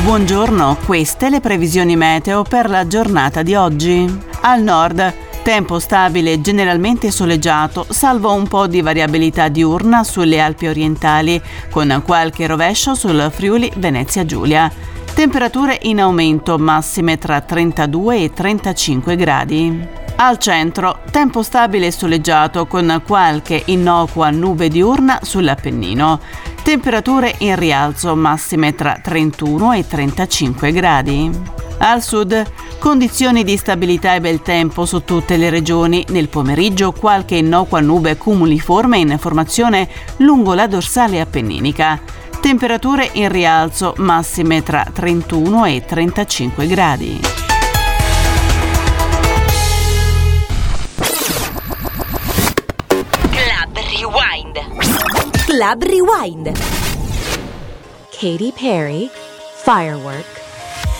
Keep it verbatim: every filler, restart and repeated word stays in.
Buongiorno, queste le previsioni meteo per la giornata di oggi. Al nord, tempo stabile generalmente soleggiato, salvo un po' di variabilità diurna sulle Alpi orientali, con qualche rovescio sul Friuli Venezia Giulia. Temperature in aumento, massime tra trentadue e trentacinque gradi. Al centro, tempo stabile e soleggiato con qualche innocua nube diurna sull'Appennino. Temperature in rialzo, massime tra trentuno e trentacinque gradi. Al sud, condizioni di stabilità e bel tempo su tutte le regioni. Nel pomeriggio qualche innocua nube cumuliforme in formazione lungo la dorsale appenninica. Temperature in rialzo, massime tra trentuno e trentacinque gradi. Club Rewind. Club Rewind. Katy Perry, Firework.